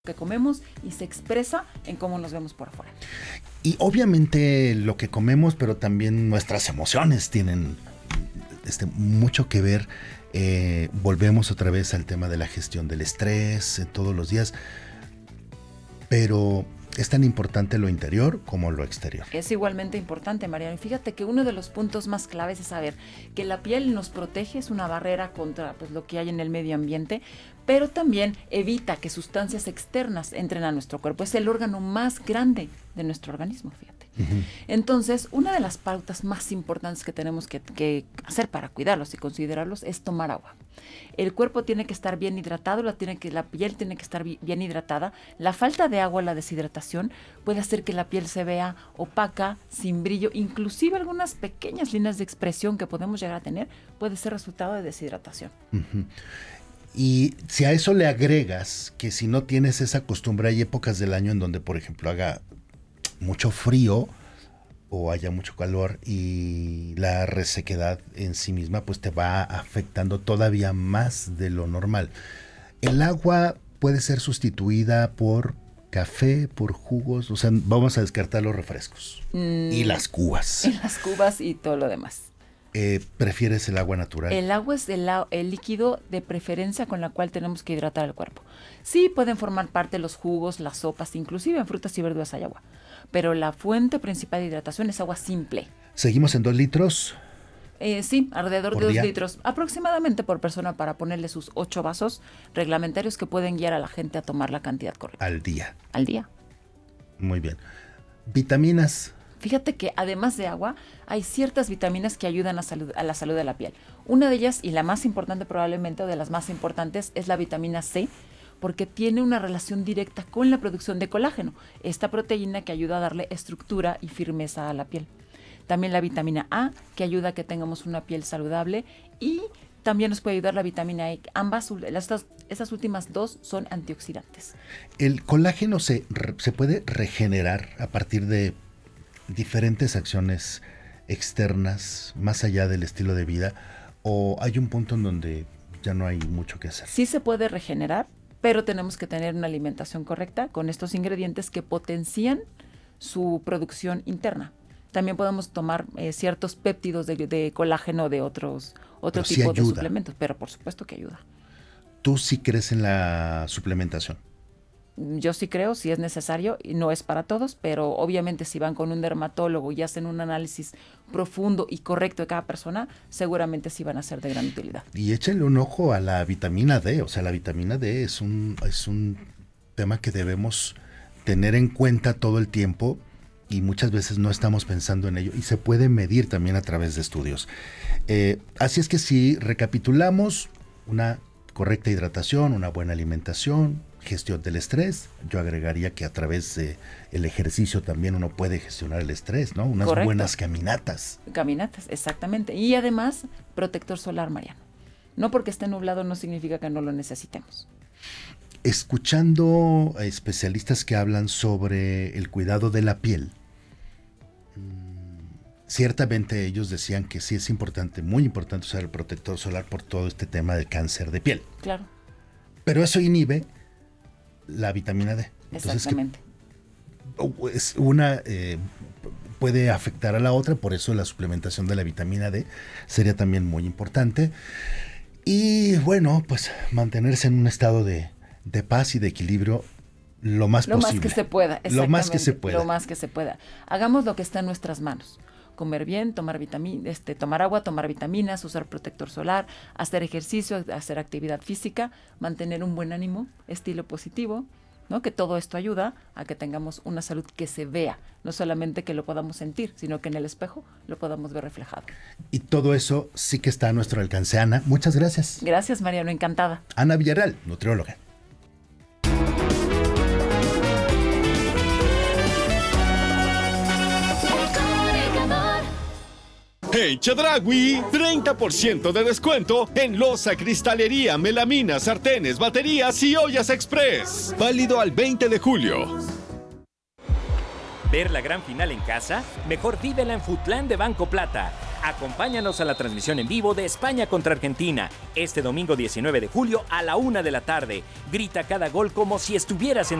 que comemos y se expresa en cómo nos vemos por afuera. Y obviamente lo que comemos, pero también nuestras emociones tienen mucho que ver. Volvemos otra vez al tema de la gestión del estrés todos los días, pero es tan importante lo interior como lo exterior. Es igualmente importante, Mariano. Y fíjate que uno de los puntos más claves es saber que la piel nos protege, es una barrera contra lo que hay en el medio ambiente, pero también evita que sustancias externas entren a nuestro cuerpo. Es el órgano más grande de nuestro organismo, fíjate. Uh-huh. Entonces, una de las pautas más importantes que tenemos que hacer para cuidarlos y considerarlos es tomar agua. El cuerpo tiene que estar bien hidratado, la piel tiene que estar bien hidratada. La falta de agua, la deshidratación, puede hacer que la piel se vea opaca, sin brillo. Inclusive algunas pequeñas líneas de expresión que podemos llegar a tener puede ser resultado de deshidratación. Uh-huh. Y si a eso le agregas que si no tienes esa costumbre, hay épocas del año en donde, por ejemplo, haga mucho frío o haya mucho calor y la resequedad en sí misma pues te va afectando todavía más de lo normal. El agua puede ser sustituida por café, por jugos, o sea, vamos a descartar los refrescos y las cubas. Y las cubas y todo lo demás. ¿Prefieres el agua natural? El agua es el líquido de preferencia con la cual tenemos que hidratar el cuerpo. Sí pueden formar parte los jugos, las sopas, inclusive en frutas y verduras hay agua. Pero la fuente principal de hidratación es agua simple. ¿Seguimos en 2 litros? Sí, alrededor de 2 día? litros aproximadamente por persona para ponerle sus 8 vasos reglamentarios que pueden guiar a la gente a tomar la cantidad correcta. Al día. Al día. Muy bien. Vitaminas. Fíjate que además de agua, hay ciertas vitaminas que ayudan a la salud de la piel. Una de ellas, y la más importante probablemente, o de las más importantes, es la vitamina C, porque tiene una relación directa con la producción de colágeno, esta proteína que ayuda a darle estructura y firmeza a la piel. También la vitamina A, que ayuda a que tengamos una piel saludable, y también nos puede ayudar la vitamina E. Ambas, estas últimas dos son antioxidantes. ¿El colágeno se puede regenerar a partir de diferentes acciones externas, más allá del estilo de vida, o hay un punto en donde ya no hay mucho que hacer? Sí se puede regenerar, pero tenemos que tener una alimentación correcta con estos ingredientes que potencian su producción interna. También podemos tomar ciertos péptidos de colágeno de otro tipo de suplementos, pero por supuesto que ayuda. ¿Tú sí crees en la suplementación? Yo sí creo, si es necesario, y no es para todos, pero obviamente si van con un dermatólogo y hacen un análisis profundo y correcto de cada persona, seguramente sí van a ser de gran utilidad. Y échenle un ojo a la vitamina D, o sea, la vitamina D es un tema que debemos tener en cuenta todo el tiempo y muchas veces no estamos pensando en ello y se puede medir también a través de estudios. Así es que si recapitulamos, una correcta hidratación, una buena alimentación, gestión del estrés, yo agregaría que a través del ejercicio también uno puede gestionar el estrés, ¿no? Unas Correcto. Buenas caminatas. Caminatas, exactamente. Y además, protector solar, Mariano. No porque esté nublado no significa que no lo necesitemos. Escuchando a especialistas que hablan sobre el cuidado de la piel, ciertamente ellos decían que sí es importante, muy importante usar el protector solar por todo este tema del cáncer de piel. Claro. Pero eso inhibe la vitamina D. Exactamente. Entonces, una puede afectar a la otra, por eso la suplementación de la vitamina D sería también muy importante. Y bueno, pues mantenerse en un estado de paz y de equilibrio lo más posible. Lo más que se pueda. Lo más que se pueda. Lo más que se pueda. Hagamos lo que está en nuestras manos. Comer bien, tomar agua, tomar vitaminas, usar protector solar, hacer ejercicio, hacer actividad física, mantener un buen ánimo, estilo positivo, ¿no? Que todo esto ayuda a que tengamos una salud que se vea, no solamente que lo podamos sentir, sino que en el espejo lo podamos ver reflejado. Y todo eso sí que está a nuestro alcance. Ana, muchas gracias. Gracias, Mariano, encantada. Ana Villarreal, nutrióloga. En Chedraui, 30% de descuento en loza, cristalería, melamina, sartenes, baterías y ollas express. Válido al 20 de julio. ¿Ver la gran final en casa? Mejor vívela en Foodland de Banco Plata. Acompáñanos a la transmisión en vivo de España contra Argentina, este domingo 19 de julio a la 1 de la tarde. Grita cada gol como si estuvieras en